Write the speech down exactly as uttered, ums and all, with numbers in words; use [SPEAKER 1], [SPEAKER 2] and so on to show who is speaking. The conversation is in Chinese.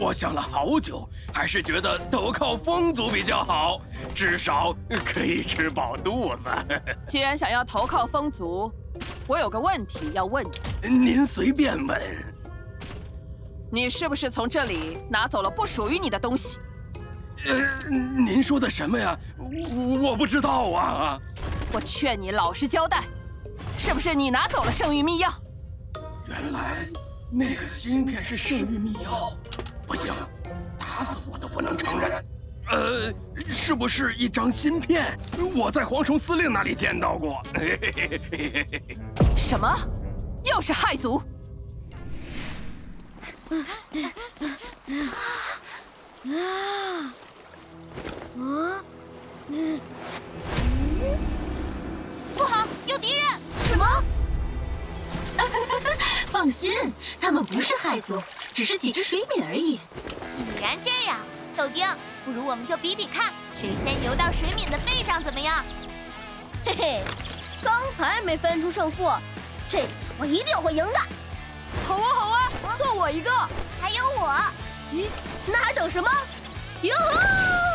[SPEAKER 1] 我想了好久，还是觉得投靠风族比较好，至少可以吃饱肚子。
[SPEAKER 2] 既然想要投靠风族，我有个问题要问你。
[SPEAKER 1] 您随便问。
[SPEAKER 2] 你是不是从这里拿走了不属于你的东西？
[SPEAKER 1] 呃，您说的什么呀？我我不知道啊。
[SPEAKER 2] 我劝你老实交代，是不是你拿走了圣域秘药？
[SPEAKER 1] 原来那个芯片是圣域秘药，不行，打死我都不能承认。呃，是不是一张芯片？我在蝗虫司令那里见到过。
[SPEAKER 2] 什么？又是害族？
[SPEAKER 3] 啊啊！嗯，
[SPEAKER 4] 不好，有敌人！
[SPEAKER 3] 什么？
[SPEAKER 5] 放心，他们不是害族，只是几只水敏而已。
[SPEAKER 4] 既然这样，豆丁，不如我们就比比看，谁先游到水敏的背上，怎么样？
[SPEAKER 3] 嘿嘿，刚才没分出胜负，这次我一定会赢的。
[SPEAKER 6] 好啊好啊，送我一个。
[SPEAKER 4] 还有我。
[SPEAKER 3] 咦，那还等什么？哟吼！